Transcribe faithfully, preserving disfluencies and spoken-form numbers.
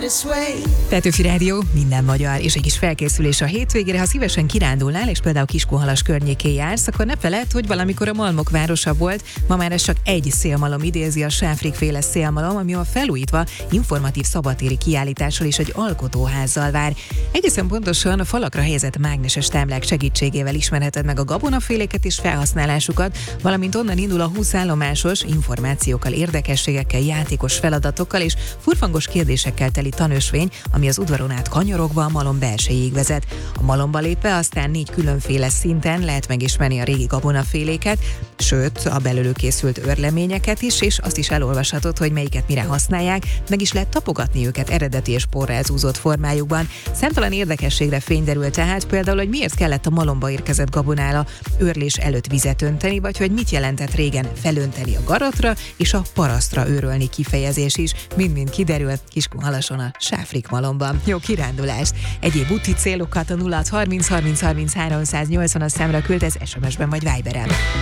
Petőfi Rádió, minden magyar, és egy kis felkészülés a hétvégére. Ha szívesen kirándulnál, és például Kiskunhalas környékén jársz, akkor ne feledd, hogy valamikor a malmok városa volt, ma már ez csak egy szélmalom, idézi a Sáfrik-féle szélmalom, ami a felújítva informatív szabadtéri kiállítással és egy alkotóházzal vár. Egészen pontosan a falakra helyezett mágneses táblák segítségével ismerheted meg a gabonaféléket és felhasználásukat, valamint onnan indul a húsz állomásos, információkkal, érdekességekkel, játékos feladatokkal és furfangos kérdésekkel teli tanösvény, ami az udvaron át kanyarogva a malom belsejéig vezet. A malomba lépve aztán négy különféle szinten lehet megismerni a régi gabonaféléket, sőt, a belőlük készült őrleményeket is, és azt is elolvashatod, hogy melyiket mire használják, meg is lehet tapogatni őket eredeti és porrázúzott formájukban. Számtalan érdekességre fény derül tehát, például, hogy miért kellett a malomba érkezett gabonára őrlés előtt vizet önteni, vagy hogy mit jelentett régen felönteni a garatra és a parasztra őrölni kifejezés is. Mind-mind kiderül Kiskunhalason a Sáfrik malomban. Jó kirándulást! Egyéb úti célokat a nulla harminc harminc harminc háromszáznyolcvan számra küldesz es em es-ben vagy Viberen.